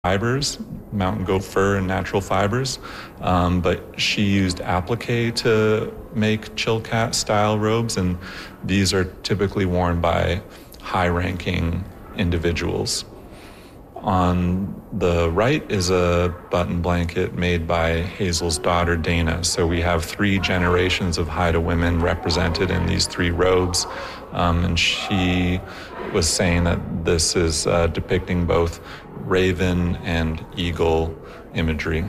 fibers, mountain goat fur and natural fibers, but she used applique to make Chilkat style robes, and these are typically worn by high-ranking individuals. On the right is a button blanket made by Hazel's daughter, Dana. So we have 3 generations of Haida women represented in these 3 robes. And she was saying that this is depicting both raven and eagle imagery.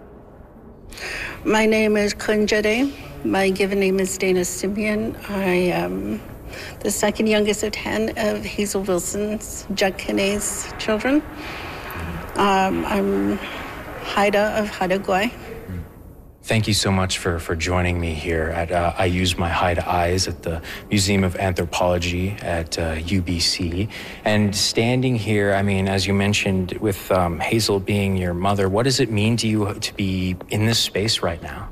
My name is Kunjade. My given name is Dana Simeon. I am the second youngest of 10 of Hazel Wilson's, Jack Kinney's children. I'm Haida of Haida Gwaii. Thank you so much for joining me here at I Use My Haida Eyes at the Museum of Anthropology at UBC. And standing here, I mean, as you mentioned, with Hazel being your mother, what does it mean to you to be in this space right now?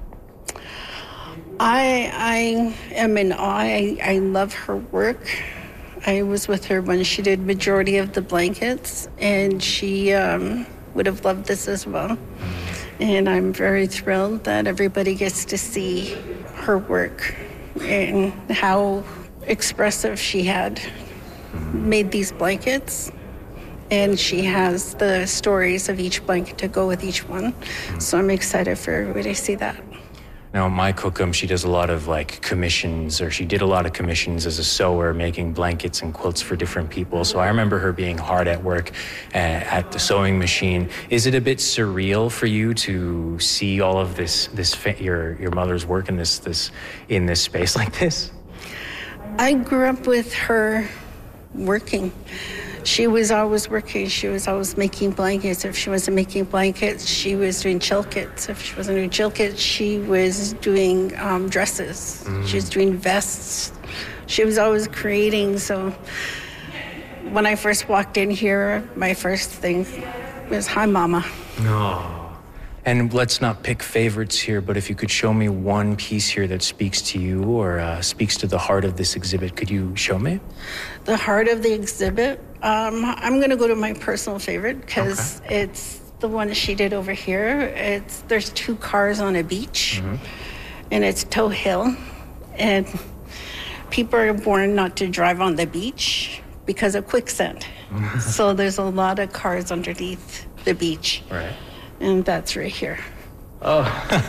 I am in awe. I love her work. I was with her when she did majority of the blankets, and she would have loved this as well. And I'm very thrilled that everybody gets to see her work and how expressive she had made these blankets. And she has the stories of each blanket to go with each one. So I'm excited for everybody to see that. Now, Mai Cookham, she does a lot of commissions, or she did a lot of commissions as a sewer, making blankets and quilts for different people. So I remember her being hard at work at the sewing machine. Is it a bit surreal for you to see all of your mother's work in this space like this? I grew up with her working. She was always working. She was always making blankets. If she wasn't making blankets, she was doing chilkits. If she wasn't doing chilkits, she was doing dresses. She was doing vests. She was always creating. So when I first walked in here, my first thing was, "Hi, Mama." Oh. And let's not pick favorites here, but if you could show me one piece here that speaks to you or speaks to the heart of this exhibit, could you show me? The heart of the exhibit? I'm going to go to my personal favorite because it's the one she did over here. There's 2 cars on a beach, and it's Toe Hill. And people are born not to drive on the beach because of quicksand. So there's a lot of cars underneath the beach. Right. And that's right here. Oh.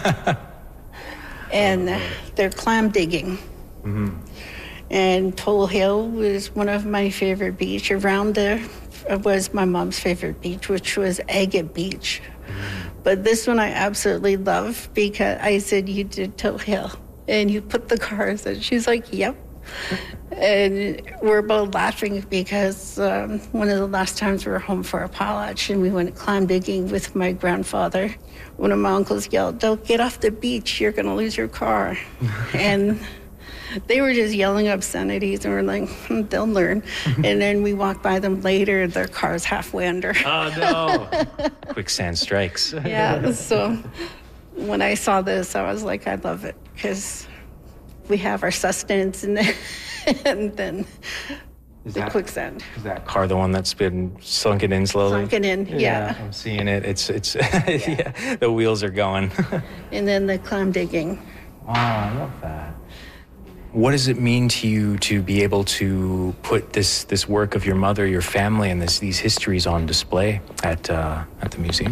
And they're clam digging. And Toe Hill was one of my favorite beach. Around there was my mom's favorite beach, which was Agate Beach. But this one I absolutely love because I said, "You did Toe Hill and you put the cars," and she's like, "Yep." And we're both laughing because one of the last times we were home for a potlatch and we went clam digging with my grandfather. One of my uncles yelled, "Don't get off the beach, you're gonna lose your car." And they were just yelling obscenities, and we're like, "They'll learn." And then we walked by them later, and their car's halfway under. Oh, no. Quicksand strikes. Yeah, so when I saw this, I was like, I love it, because we have our sustenance, and then quicksand. Is that car the one that's been sunken in slowly? Sunken in, yeah. I'm seeing it. It's yeah, the wheels are going. And then the clam digging. Wow, I love that. What does it mean to you to be able to put this work of your mother, your family, and these histories on display at the museum?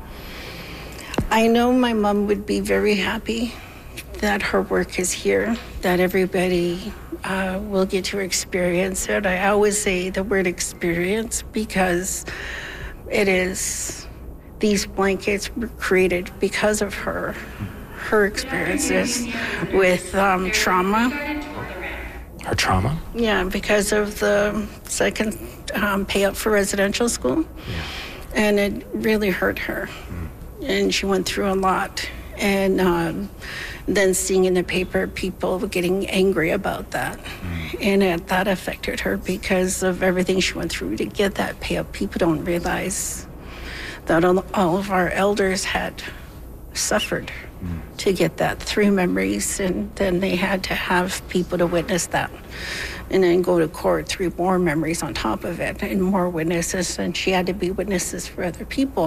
I know my mom would be very happy that her work is here, that everybody will get to experience it. I always say the word experience because these blankets were created because of her experiences with trauma. Her trauma? Yeah, because of the second payout for residential school. Yeah. And it really hurt her. And she went through a lot. And then seeing in the paper people getting angry about that. And that affected her because of everything she went through to get that payout. People don't realize that all of our elders had suffered to get that through memories, and then they had to have people to witness that. and then go to court, 3 more memories on top of it, and more witnesses, and she had to be witnesses for other people.